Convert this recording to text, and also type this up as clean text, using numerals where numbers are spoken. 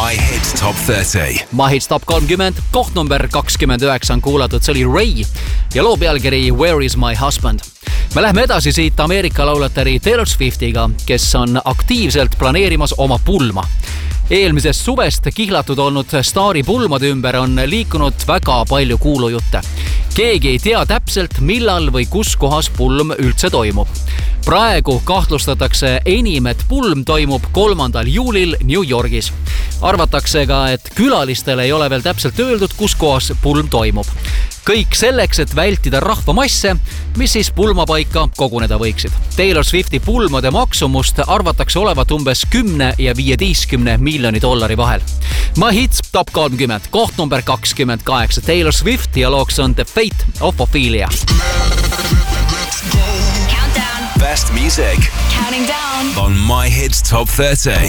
My Hits Top 30. My Hits Top 30, koht number 29 on kuulatud, see oli Ray ja loo pealkiri Where is my husband? Me lähme edasi siit Ameerika laulatari Taylor Swiftiga, kes on aktiivselt planeerimas oma pulma. Eelmisest suvest kihlatud olnud staari pulmade ümber on liikunud väga palju kuulujutte. Keegi ei tea täpselt, millal või kus kohas pulm üldse toimub. Praegu kahtlustatakse enim, et pulm toimub 3. juulil New Yorgis. Arvatakse ka, et külalistel ei ole veel täpselt öeldud, kus kohas pulm toimub. Kõik selleks, et vältida rahvamasse, mis siis pulmapaika koguneda võiksid. Taylor Swifti pulmade maksumust arvatakse olevat umbes 10 ja 15 miljoni dollari vahel. My Hits Top 30, koht number 28, Taylor Swift ja looks on The Fate of Ophelia. Best music Counting down on My Hits Top 30.